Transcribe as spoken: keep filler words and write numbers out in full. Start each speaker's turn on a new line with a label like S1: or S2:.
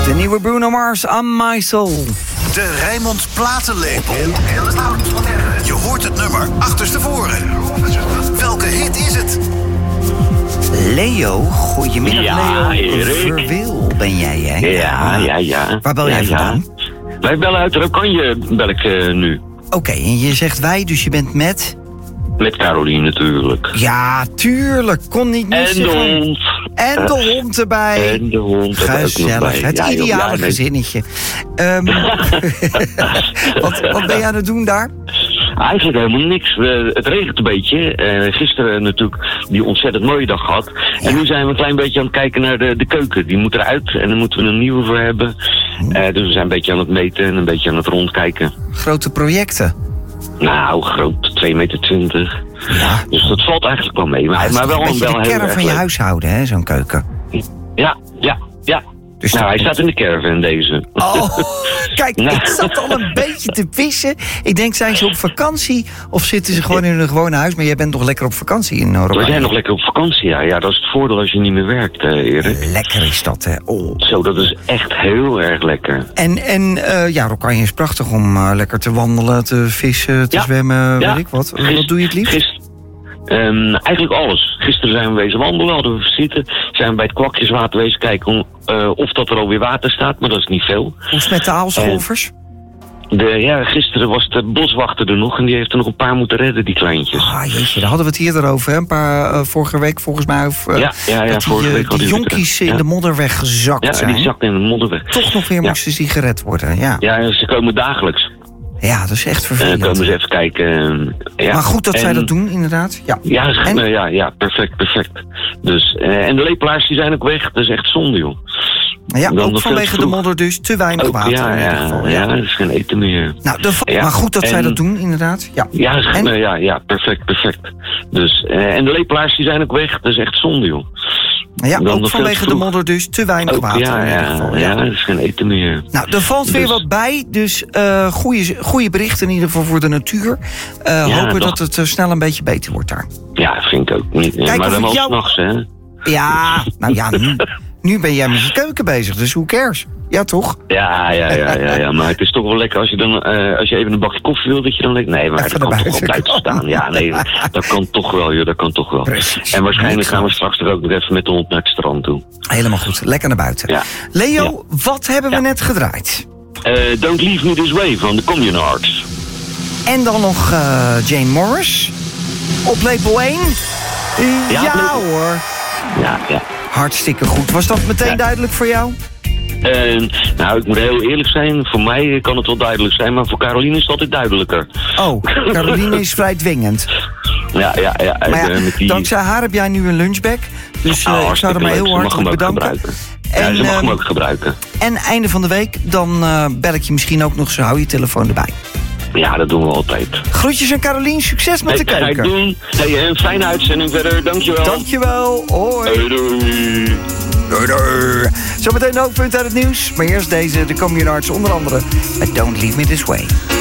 S1: De nieuwe Bruno Mars, On My Soul.
S2: De Rijnmond Platenlepel. Je hoort het nummer achterstevoren. Welke hit is het?
S1: Leo, goedemiddag
S3: Ja,
S1: Leo.
S3: Erik.
S1: Verwil ben jij, hè?
S3: Ja, ja, ja.
S1: Waar bel jij
S3: ja,
S1: vandaan?
S3: Ja. Wij bellen uit Rokanje, bel ik uh, nu.
S1: Oké, okay, en je zegt wij, dus je bent met...
S3: Met Caroline natuurlijk.
S1: Ja, tuurlijk. Kon niet
S3: En
S1: missen.
S3: de hond.
S1: En de hond erbij.
S3: En de hond erbij ook nog
S1: Gezellig.
S3: bij.
S1: Het
S3: Ja, joh,
S1: ideale
S3: ja, nee.
S1: gezinnetje. Um, wat, wat ben je aan het doen daar?
S3: Eigenlijk helemaal niks. Uh, het regent een beetje. Uh, gisteren natuurlijk die ontzettend mooie dag gehad.
S1: Ja.
S3: En nu zijn we een klein beetje aan het kijken naar de, de keuken. Die moet eruit en daar moeten we een nieuwe voor hebben. Uh, dus we zijn een beetje aan het meten en een beetje aan het rondkijken.
S1: Grote projecten.
S3: Nou, groot, twee meter twintig.
S1: Ja.
S3: Dus dat valt eigenlijk wel mee. Maar,
S1: Maar,
S3: maar wel
S1: een
S3: een
S1: beetje
S3: wel
S1: de
S3: heel
S1: kern
S3: erg
S1: van je
S3: leuk.
S1: huishouden, hè, zo'n keuken.
S3: Ja, ja, ja.
S1: Dus
S3: nou,
S1: dat-
S3: hij staat in de caravan, deze.
S1: Oh, kijk,
S3: Nou.
S1: ik zat al een beetje te vissen. Ik denk, zijn ze op vakantie of zitten ze gewoon in hun gewone huis? Maar jij bent toch lekker op vakantie in Oranje?
S3: We zijn nog lekker op vakantie, ja. Ja, dat is het voordeel als je niet meer werkt, eh, Erik.
S1: Lekker is dat, hè? Oh.
S3: Zo, dat is echt heel erg lekker.
S1: En, en uh, ja, Oranje is prachtig om uh, lekker te wandelen, te vissen, te
S3: Ja.
S1: zwemmen,
S3: Ja.
S1: weet ik wat.
S3: Gist-
S1: Wat doe je het liefst?
S3: Gist- um, eigenlijk alles. Gisteren zijn we wezen wandelen, hadden we visite. Zijn we bij het kwakjeswater wezen kijken om, uh, of dat er alweer water staat, maar dat is niet veel.
S1: Hoe is het met de aalscholvers?
S3: De, ja, gisteren was de boswachter er nog en die heeft er nog een paar moeten redden, die kleintjes.
S1: Ah, jeetje, daar hadden we het eerder over, hè? Een paar, uh, vorige week volgens mij. Of, uh,
S3: Ja, ja, ja,
S1: dat die,
S3: vorige
S1: uh,
S3: week hadden
S1: die
S3: we het
S1: jonkies
S3: er-
S1: in
S3: ja.
S1: de modder weggezakt
S3: Ja,
S1: zijn.
S3: die zak in de modder weg.
S1: Toch nog weer
S3: Ja.
S1: moesten die gered worden, ja.
S3: Ja, ze komen dagelijks.
S1: Ja, dat is echt
S3: En dan
S1: vervelend.
S3: komen ze even kijken. uh, ja.
S1: Maar goed dat zij
S3: En-
S1: dat doen, inderdaad. Ja.
S3: Ja, ze-
S1: En?
S3: uh, ja, ja, perfect, perfect. Dus, uh, en de lepelaars die zijn ook weg. Dat is echt zonde, joh.
S1: Ja,
S3: Dan
S1: ook
S3: nog
S1: vanwege
S3: veel
S1: de
S3: te vroeg.
S1: modder dus te weinig
S3: Ook,
S1: water
S3: ja,
S1: in ieder
S3: ja,
S1: geval.
S3: ja, er is geen eten meer.
S1: Nou, de,
S3: Ja,
S1: maar goed dat zij
S3: en-
S1: dat doen, inderdaad. Ja.
S3: Ja, ze-
S1: En?
S3: uh, ja, ja, perfect, perfect. Dus, uh, en de lepelaars die zijn ook weg. Dat is echt zonde, joh.
S1: Ja,
S3: dan
S1: ook
S3: nog veel
S1: vanwege
S3: te
S1: de
S3: vroeg.
S1: modder dus te weinig
S3: Ook,
S1: water
S3: ja,
S1: in ieder
S3: ja,
S1: geval.
S3: ja, er is geen eten meer.
S1: Nou, er valt weer
S3: Dus-
S1: wat bij, dus uh, goede berichten in ieder geval voor de natuur. Uh,
S3: Ja,
S1: hopen
S3: toch.
S1: dat het uh, snel een beetje beter wordt daar.
S3: Ja, vind ik ook niet.
S1: Kijk,
S3: maar
S1: of
S3: dan
S1: ik
S3: wel
S1: jou-
S3: s'nachts, hè.
S1: Ja, nou ja, nu, nu ben jij met je keuken bezig, dus who cares? Ja, toch?
S3: Ja, ja, ja, ja, ja, maar het is toch wel lekker als je dan, uh, als je even een bakje koffie wil, dat je dan denkt, nee, maar
S1: Even
S3: dat kan
S1: naar
S3: toch wel
S1: buiten
S3: buiten staan. Ja, nee, dat kan toch wel, joh, dat kan toch wel.
S1: Precies.
S3: En waarschijnlijk
S1: Niks
S3: gaan we
S1: aan.
S3: straks er ook nog even met de hond naar het strand toe.
S1: Helemaal goed, lekker naar buiten.
S3: Ja.
S1: Leo, wat hebben we
S3: Ja.
S1: net gedraaid?
S3: Uh, Don't Leave Me This Way van de Communards.
S1: En dan nog uh, Jane Morris op label één. Ja,
S3: Ja, label-
S1: hoor.
S3: Ja, ja.
S1: Hartstikke goed. Was dat meteen
S3: Ja.
S1: duidelijk voor jou?
S3: Uh, nou, ik moet heel eerlijk zijn. Voor mij kan het wel duidelijk zijn, maar voor Caroline is het altijd duidelijker.
S1: Oh, Caroline is vrij dwingend.
S3: Ja, ja, ja.
S1: Maar
S3: uh,
S1: ja,
S3: met die...
S1: dankzij haar heb jij nu een lunchbag. Dus uh,
S3: Oh,
S1: ik zou
S3: hartstikke
S1: er maar
S3: leuk.
S1: heel
S3: Ze mag
S1: hartelijk
S3: hem ook
S1: bedanken.
S3: gebruiken.
S1: En,
S3: ja, ze mag hem
S1: ehm,
S3: ook gebruiken.
S1: En einde van de week, dan uh, bel ik je misschien ook nog zo. Hou je telefoon erbij.
S3: Ja, dat doen we altijd.
S1: Groetjes aan Caroline, succes met
S3: Hey,
S1: de
S3: ga ik
S1: keuken.
S3: doen. Hey, een fijne uitzending verder. Dankjewel.
S1: Dankjewel, hoi.
S3: Doei, doei.
S1: Doei, doei. Zometeen een hoofdpunt uit het nieuws. Maar eerst deze, de Communards onder andere. Met Don't Leave Me This Way.